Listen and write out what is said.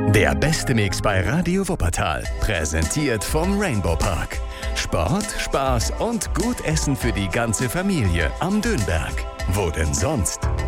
Der beste Mix bei Radio Wuppertal. Präsentiert vom Rainbow Park. Sport, Spaß und gut Essen für die ganze Familie am Dönberg. Wo denn sonst?